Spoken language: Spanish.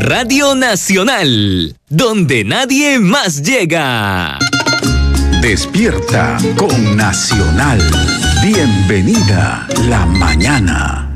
Radio Nacional, donde nadie más llega. Despierta con Nacional. Bienvenida la mañana.